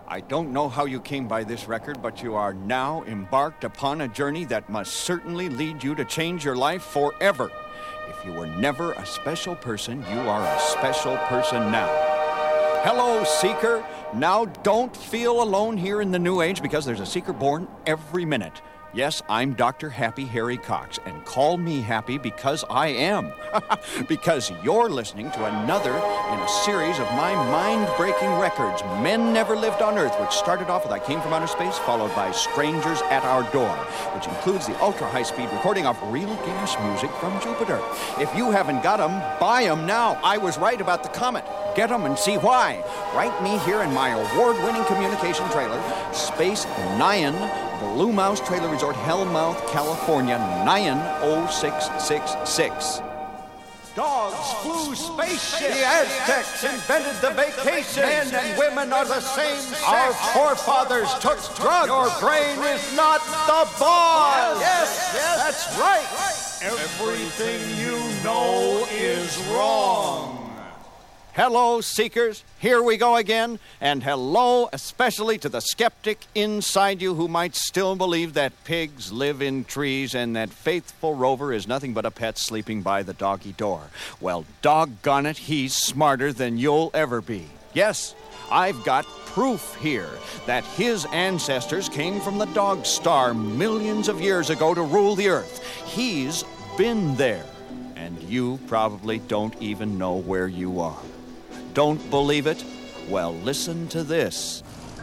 I don't know how you came by this record, but you are now embarked upon a journey that must certainly lead you to change your life forever. If you were never a special person, you are a special person now. Hello, Seeker. Now, don't feel alone here in the New Age, because there's a Seeker born every minute. Yes, I'm Dr. Happy Harry Cox, and call me happy because I am. Because you're listening to another in a series of my mind-breaking records, Men Never Lived on Earth, which started off with I Came from Outer Space, followed by Strangers at Our Door, which includes the ultra-high-speed recording of real gas music from Jupiter. If you haven't got them, buy them now. I was right about the comet. Get them and see why. Write me here in my award-winning communication trailer, Space Nyan, Blue Mouse Trailer Resort, Hellmouth, California, 90666. Dogs flew spaceships. The Aztecs invented the vacation. Men and women are the same sex. Our forefathers took drugs. Your brain is not the bomb. Yes, that's right. Everything you know is wrong. Hello, Seekers. Here we go again. And hello especially to the skeptic inside you who might still believe that pigs live in trees and that faithful Rover is nothing but a pet sleeping by the doggy door. Well, doggone it, he's smarter than you'll ever be. Yes, I've got proof here that his ancestors came from the dog star millions of years ago to rule the earth. He's been there, and you probably don't even know where you are. Don't believe it? Well, listen to this.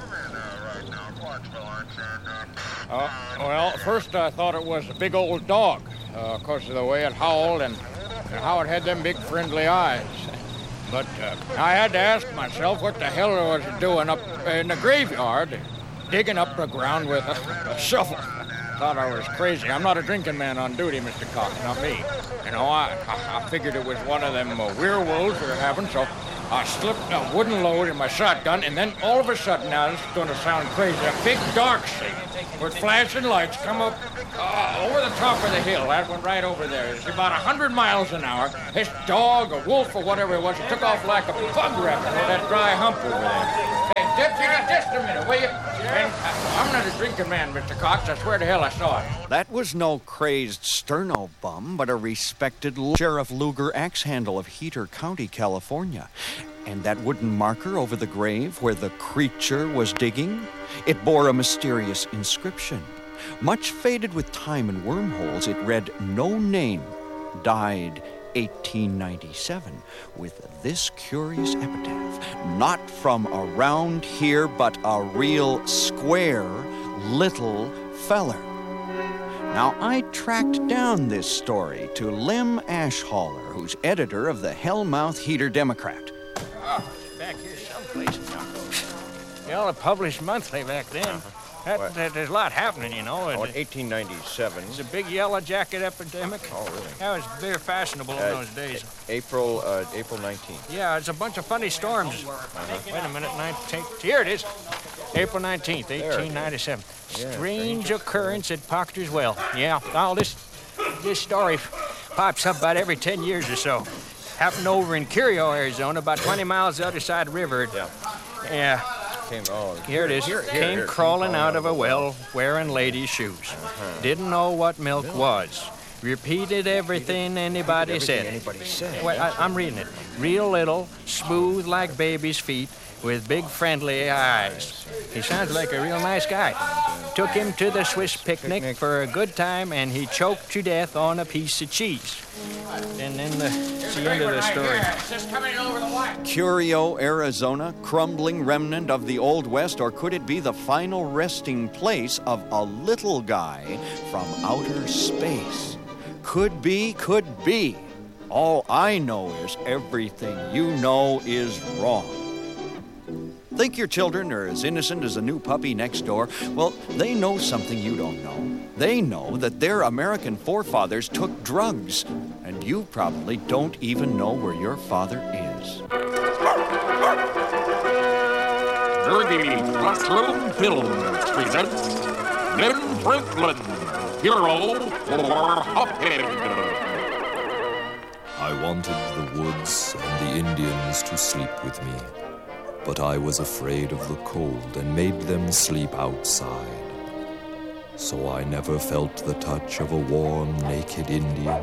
Well, first I thought it was a big old dog, because of the way it howled and how it had them big friendly eyes. But I had to ask myself what the hell was it doing up in the graveyard, digging up the ground with a shovel. Thought I was crazy. I'm not a drinking man on duty, Mr. Cox, not me. You know, I figured it was one of them werewolves we were having, so I slipped a wooden load in my shotgun, and then all of a sudden, now this is going to sound crazy, a big dark shape with flashing lights come up over the top of the hill. That went right over there. It's about 100 miles an hour. This dog, a wolf, or whatever it was, it took off like a bug rabbit with that dry hump over there. Hey, Deputy, just a minute, will you? And I'm not a drinking man, Mr. Cox. I swear to hell I saw it. That was no crazed sterno bum, but a respected Sheriff Luger axe handle of Heater County, California. And that wooden marker over the grave where the creature was digging, it bore a mysterious inscription. Much faded with time and wormholes, it read, "No name, died 1897, with this curious epitaph, not from around here, but a real square little feller." Now, I tracked down this story to Lem Ashhaller, who's editor of the Hellmouth Heater Democrat. Oh, back here someplace now. They all published monthly back then. There's a lot happening, you know. In 1897. It's a big yellow jacket epidemic. Oh, really? That was very fashionable in those days. April 19th. Yeah, it's a bunch of funny storms. Wait a minute, here it is. April 19th, 1897. Strange occurrence at Proctor's Well. Yeah, all this story pops up about every 10 years or so. Happened over in Curio, Arizona, about 20 miles the other side of the river. Yeah. Here it is. Came crawling out of a well wearing ladies' shoes. Didn't know what milk was. Repeated everything anybody said. Well, I'm reading it. Real little, smooth like baby's feet, with big friendly eyes. He sounds like a real nice guy. Took him to the Swiss picnic for a good time, and he choked to death on a piece of cheese. And then that's the end of the story. Curio, Arizona, crumbling remnant of the Old West, or could it be the final resting place of a little guy from outer space? Could be. All I know is everything you know is wrong. Think your children are as innocent as a new puppy next door? Well, they know something you don't know. They know that their American forefathers took drugs, and you probably don't even know where your father is. Dirty Mushroom Films presents Ben Franklin, hero or Hophead. I wanted the woods and the Indians to sleep with me. But I was afraid of the cold and made them sleep outside. So I never felt the touch of a warm, naked Indian,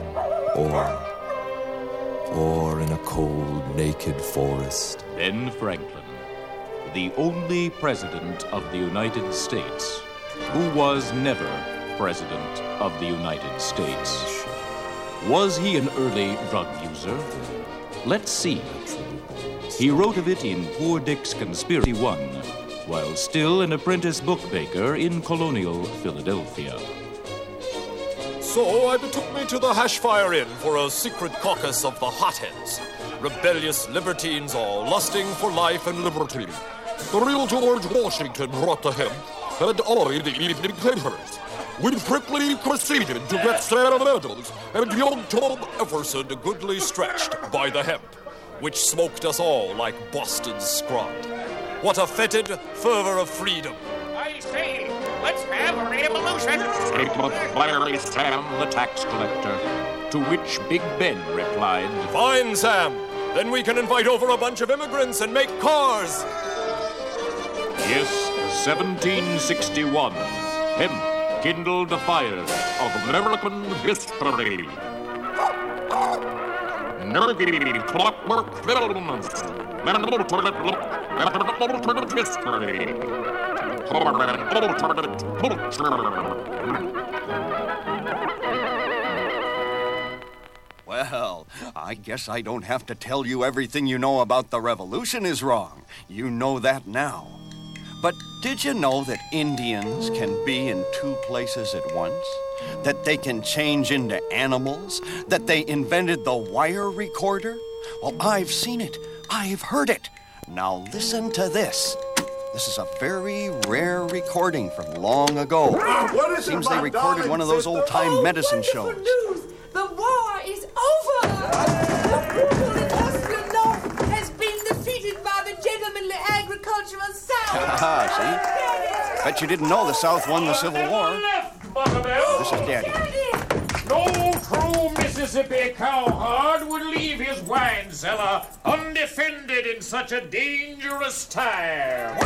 or in a cold, naked forest. Ben Franklin, the only president of the United States who was never president of the United States. Was he an early drug user? Let's see. He wrote of it in Poor Dick's Conspiracy 1, while still an apprentice bookmaker in colonial Philadelphia. So I betook me to the Hashfire Inn for a secret caucus of the hotheads, rebellious libertines all lusting for life and liberty. The real George Washington brought the hemp and all the evening papers. We quickly proceeded to get Sam Meadows and young Tom Everson goodly stretched by the hemp, which smoked us all like Boston scrod. What a fetid fervor of freedom. I say, let's have a revolution. Statement Larry Sam, the tax collector, to which Big Ben replied, Fine, Sam. Then we can invite over a bunch of immigrants and make cars. Yes, 1761. Hemp kindled the fire of American history. Nerdy clockwork films. Alternate history. Alternate culture. Well, I guess I don't have to tell you everything you know about the revolution is wrong. You know that now. But did you know that Indians can be in two places at once? That they can change into animals? That they invented the wire recorder? Well, I've seen it. I've heard it. Now listen to this. This is a very rare recording from long ago. What is Seems they recorded one of those old-time medicine shows. News. The war is over! The people in Austrian North has been defeated by the gentlemanly agricultural South. See? Bet you didn't know the South won the Civil War. This is Daddy. No true Mississippi cowherd would leave his wine cellar undefended in such a dangerous time.